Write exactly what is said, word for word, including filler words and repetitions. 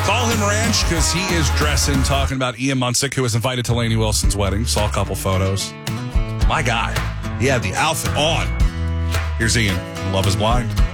Call him Ranch because he is dressing, talking about Ian Munsick, who was invited to Lainey Wilson's wedding. Saw a couple photos. My guy. He had the outfit on. Here's Ian. Love is Blind.